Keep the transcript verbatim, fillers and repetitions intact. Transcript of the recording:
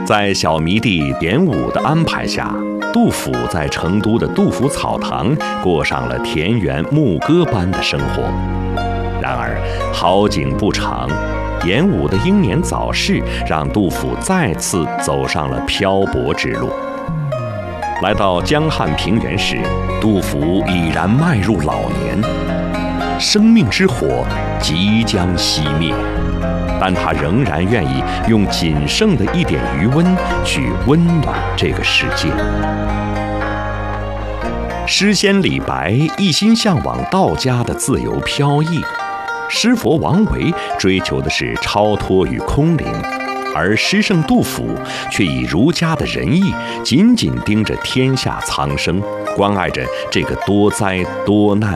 在小迷弟严武的安排下，杜甫在成都的杜甫草堂过上了田园牧歌般的生活。然而好景不长，严武的英年早逝让杜甫再次走上了漂泊之路。来到江汉平原时，杜甫已然迈入老年，生命之火即将熄灭，但他仍然愿意用仅剩的一点余温去温暖这个世界。诗仙李白一心向往道家的自由飘逸，诗佛王维追求的是超脱与空灵，而诗圣杜甫却以儒家的仁义紧紧盯着天下苍生，关爱着这个多灾多难